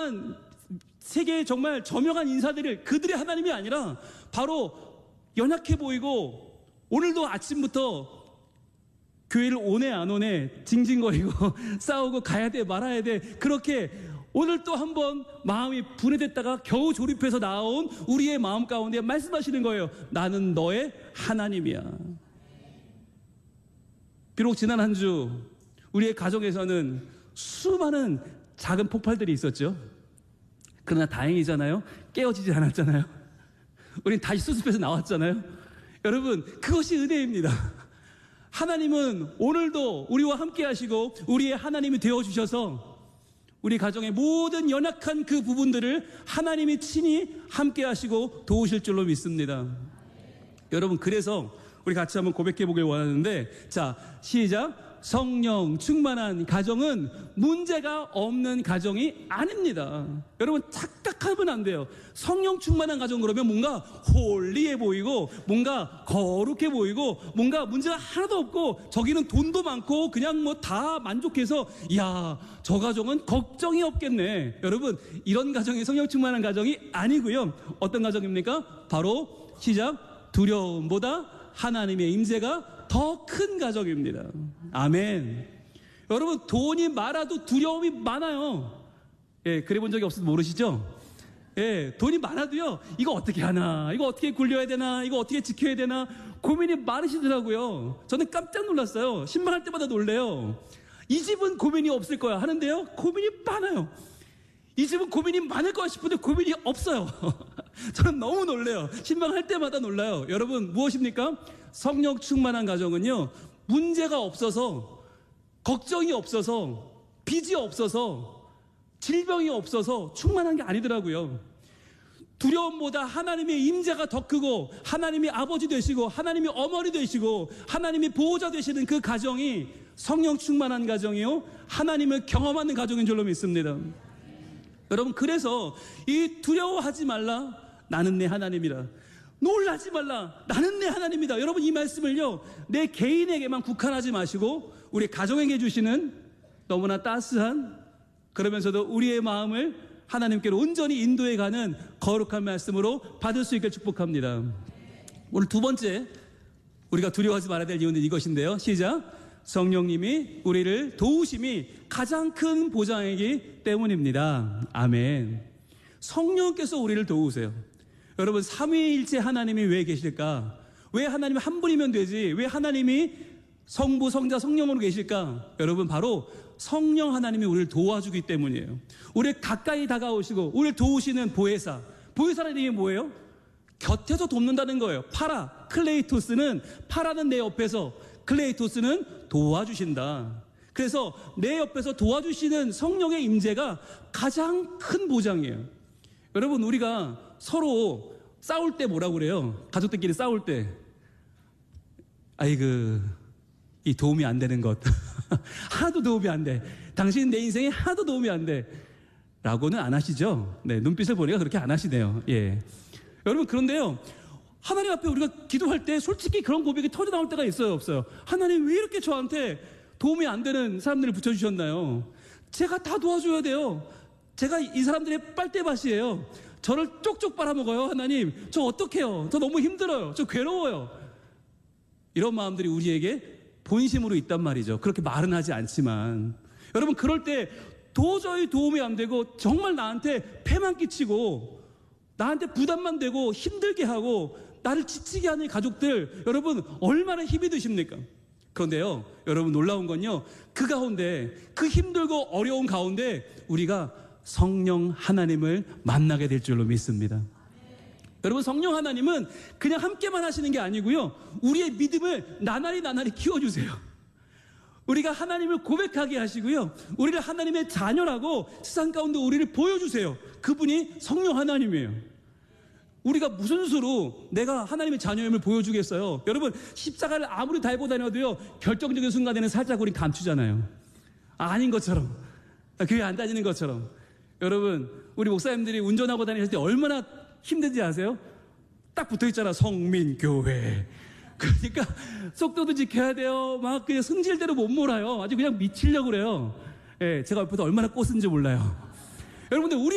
유명한 세계의 정말 저명한 인사들을 그들의 하나님이 아니라 바로 연약해 보이고 오늘도 아침부터 교회를 오네 안 오네 징징거리고 싸우고 가야 돼 말아야 돼 그렇게 오늘 또 한 번 마음이 분해됐다가 겨우 조립해서 나온 우리의 마음 가운데 말씀하시는 거예요. 나는 너의 하나님이야. 비록 지난 한 주 우리의 가정에서는 수많은 작은 폭발들이 있었죠. 그러나 다행이잖아요. 깨어지지 않았잖아요. 우린 다시 수습해서 나왔잖아요. 여러분, 그것이 은혜입니다. 하나님은 오늘도 우리와 함께 하시고 우리의 하나님이 되어주셔서 우리 가정의 모든 연약한 그 부분들을 하나님이 친히 함께 하시고 도우실 줄로 믿습니다. 여러분, 그래서 우리 같이 한번 고백해 보길 원하는데, 자, 시작. 성령 충만한 가정은 문제가 없는 가정이 아닙니다. 여러분, 착각하면 안 돼요. 성령 충만한 가정 그러면 뭔가 홀리해 보이고 뭔가 거룩해 보이고 뭔가 문제가 하나도 없고 저기는 돈도 많고 그냥 뭐 다 만족해서 야, 저 가정은 걱정이 없겠네. 여러분, 이런 가정이 성령 충만한 가정이 아니고요. 어떤 가정입니까? 바로 시작. 두려움보다 하나님의 임재가 더 큰 가정입니다. 아멘. 여러분, 돈이 많아도 두려움이 많아요. 예, 그래 본 적이 없어서 모르시죠? 예, 돈이 많아도요, 이거 어떻게 하나, 이거 어떻게 굴려야 되나, 이거 어떻게 지켜야 되나, 고민이 많으시더라고요. 저는 깜짝 놀랐어요. 신방할 때마다 놀래요. 이 집은 고민이 없을 거야 하는데요, 고민이 많아요. 이 집은 고민이 많을 거야 싶은데 고민이 없어요. 저는 너무 놀래요. 신방할 때마다 놀라요. 여러분, 무엇입니까? 성령 충만한 가정은요, 문제가 없어서, 걱정이 없어서, 빚이 없어서, 질병이 없어서 충만한 게 아니더라고요. 두려움보다 하나님의 임재가 더 크고 하나님이 아버지 되시고 하나님이 어머니 되시고 하나님이 보호자 되시는 그 가정이 성령 충만한 가정이요, 하나님을 경험하는 가정인 줄로 믿습니다. 여러분, 그래서 이 두려워하지 말라, 나는 내 하나님이라, 놀라지 말라, 나는 내 하나님이다. 여러분, 이 말씀을요, 내 개인에게만 국한하지 마시고 우리 가정에게 주시는 너무나 따스한, 그러면서도 우리의 마음을 하나님께로 온전히 인도해가는 거룩한 말씀으로 받을 수 있게 축복합니다. 오늘 두 번째 우리가 두려워하지 말아야 될 이유는 이것인데요. 시작. 성령님이 우리를 도우심이 가장 큰 보장이기 때문입니다. 아멘. 성령께서 우리를 도우세요. 여러분, 삼위일체 하나님이 왜 계실까? 왜 하나님이 한 분이면 되지? 왜 하나님이 성부, 성자, 성령으로 계실까? 여러분, 바로 성령 하나님이 우리를 도와주기 때문이에요. 우리를 가까이 다가오시고 우리를 도우시는 보혜사. 보혜사라는 얘기는 뭐예요? 곁에서 돕는다는 거예요. 파라, 클레이토스는, 파라는 내 옆에서, 클레이토스는 도와주신다. 그래서 내 옆에서 도와주시는 성령의 임재가 가장 큰 보장이에요. 여러분, 우리가 서로 싸울 때 뭐라고 그래요? 가족들끼리 싸울 때, 아이고, 이 도움이 안 되는 것 하나도 도움이 안 돼, 당신 내 인생에 하나도 도움이 안 돼 라고는 안 하시죠? 네, 눈빛을 보니까 그렇게 안 하시네요. 예. 여러분, 그런데요, 하나님 앞에 우리가 기도할 때 솔직히 그런 고백이 터져 나올 때가 있어요, 없어요? 하나님, 왜 이렇게 저한테 도움이 안 되는 사람들을 붙여주셨나요? 제가 다 도와줘야 돼요. 제가 이 사람들의 빨대밭이에요. 저를 쪽쪽 빨아먹어요. 하나님, 저 어떡해요? 저 너무 힘들어요. 저 괴로워요. 이런 마음들이 우리에게 본심으로 있단 말이죠. 그렇게 말은 하지 않지만. 여러분, 그럴 때 도저히 도움이 안 되고 정말 나한테 폐만 끼치고 나한테 부담만 되고 힘들게 하고 나를 지치게 하는 가족들, 여러분, 얼마나 힘이 드십니까? 그런데요, 여러분, 놀라운 건요, 그 가운데, 그 힘들고 어려운 가운데 우리가 성령 하나님을 만나게 될 줄로 믿습니다. 여러분, 성령 하나님은 그냥 함께만 하시는 게 아니고요, 우리의 믿음을 나날이 키워주세요. 우리가 하나님을 고백하게 하시고요, 우리를 하나님의 자녀라고 세상 가운데 우리를 보여주세요. 그분이 성령 하나님이에요. 우리가 무슨 수로 내가 하나님의 자녀임을 보여주겠어요? 여러분, 십자가를 아무리 달고 다녀도요, 결정적인 순간에는 살짝 우린 감추잖아요. 아닌 것처럼, 교회 안 다니는 것처럼. 여러분, 우리 목사님들이 운전하고 다니실 때 얼마나 힘든지 아세요? 딱 붙어있잖아, 성민교회. 그러니까 속도도 지켜야 돼요. 막 그냥 승질대로 못 몰아요. 아주 그냥 미치려고 그래요. 예, 제가 옆에서 얼마나 꼬쓴지 몰라요. 여러분들, 우리